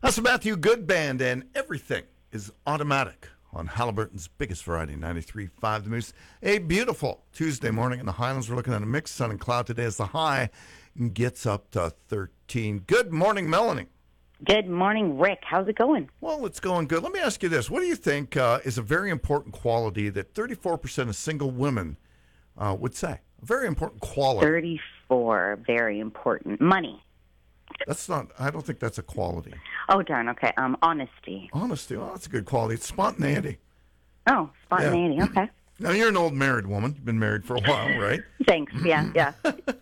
That's Matthew Good Band, and everything is automatic on Halliburton's biggest variety, 93.5 The Moose. A beautiful Tuesday morning in the Highlands. We're looking at a mixed sun and cloud today as the high gets up to 13. Good morning, Melanie. Good morning, Rick. How's it going? Well, it's going good. Let me ask you this. What do you think is a very important quality that 34% of single women would say? A very important quality. 34, very important. Money. I don't think that's a quality. Oh, darn, okay. Honesty. Honesty, well, that's a good quality. It's spontaneity. Oh, spontaneity, Yeah. okay. Now, you're an old married woman. You've been married for a while, right? Thanks, yeah.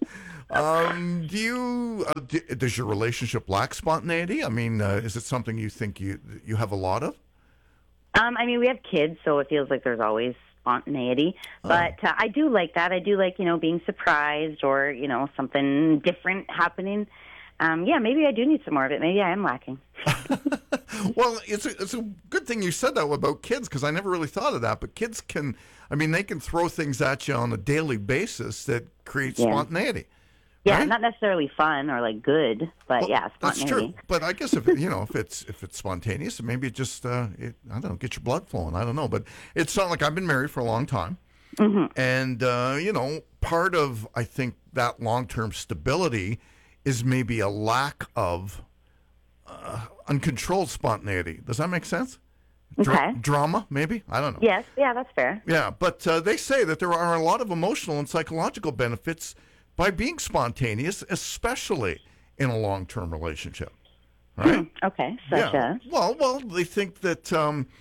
Does your relationship lack spontaneity? I mean, is it something you think you have a lot of? We have kids, so it feels like there's always spontaneity. But I do like that. I do like, being surprised or, something different happening. Maybe I do need some more of it. Maybe I am lacking. Well, it's a good thing you said that about kids, because I never really thought of that. But kids they can throw things at you on a daily basis that create spontaneity. Yeah, right? not necessarily fun or like good, but spontaneity. That's true. But I guess if it's spontaneous, maybe it just I don't know, get your blood flowing. I don't know, but it's not like I've been married for a long time, and part of I think that long-term stability is maybe a lack of uncontrolled spontaneity. Does that make sense? Okay. Drama, maybe? I don't know. Yes, yeah, that's fair. Yeah, but they say that there are a lot of emotional and psychological benefits by being spontaneous, especially in a long-term relationship. Right? Okay, such as? Well, they think that,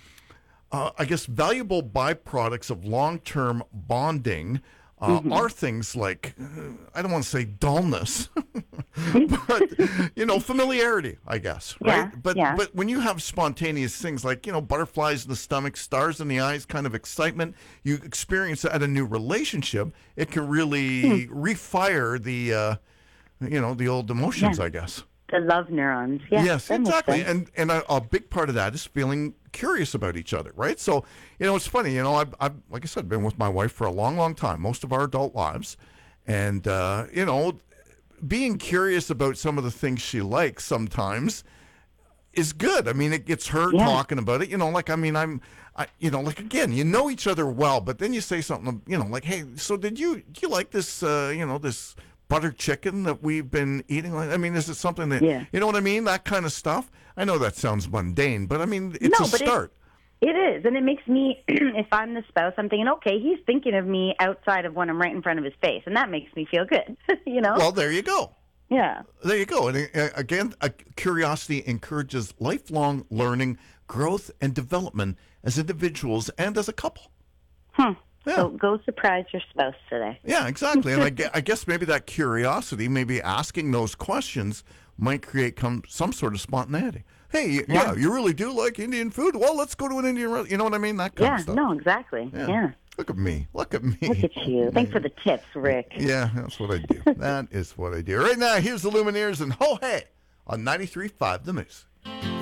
I guess, valuable byproducts of long-term bonding are things like, I don't want to say dullness, but, familiarity, I guess, right? But when you have spontaneous things like, butterflies in the stomach, stars in the eyes, kind of excitement, you experience at a new relationship, it can really refire the, the old emotions, I guess. The love neurons. Yeah, yes, exactly. And a big part of that is feeling curious about each other, right? So, it's funny, I've like I said, been with my wife for a long, long time, most of our adult lives. And, being curious about some of the things she likes sometimes is good. I mean, it gets her talking about it, again, you know each other well, but then you say something, like, hey, so do you like this, this butter chicken that we've been eating? Is it something that, you know what I mean? That kind of stuff. I know that sounds mundane, but it's a start. It is, and it makes me, if I'm the spouse, I'm thinking, okay, he's thinking of me outside of when I'm right in front of his face, and that makes me feel good, Well, there you go. Yeah. There you go. And again, curiosity encourages lifelong learning, growth, and development as individuals and as a couple. Yeah. So go surprise your spouse today. Yeah, exactly. And I guess maybe that curiosity, maybe asking those questions might create some sort of spontaneity. Hey, you really do like Indian food? Well, let's go to an Indian restaurant. You know what I mean? That kind of stuff. Yeah, no, exactly. Yeah. Look at me. Look at you. Thanks for the tips, Rick. Yeah, that's what I do. That is what I do. Right now, here's the Lumineers and Ho Hey on 93.5 The Moose.